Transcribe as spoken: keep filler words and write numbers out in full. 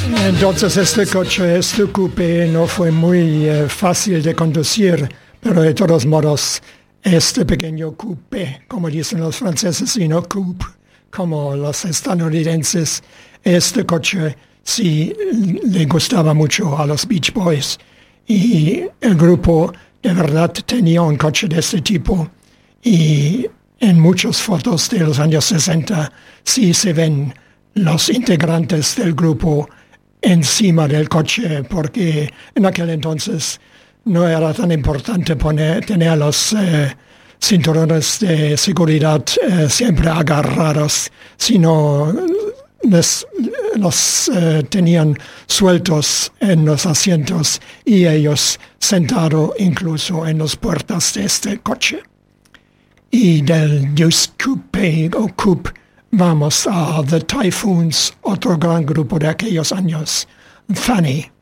Entonces este coche, este coupé no fue muy eh, fácil de conducir, pero de todos modos este pequeño coupé, como dicen los franceses, y no coupe, como los estadounidenses, este coche sí le gustaba mucho a los Beach Boys. Y el grupo de verdad tenía un coche de este tipo. Y en muchas fotos de los años sesenta sí se ven los integrantes del grupo encima del coche, porque en aquel entonces no era tan importante poner, tener los eh, cinturones de seguridad eh, siempre agarrados, sino les, los eh, tenían sueltos en los asientos y ellos sentados incluso en las puertas de este coche. Y del Deuce Coupe o Coupe vamos a The Typhoons, otro gran grupo de aquellos años, Fanny.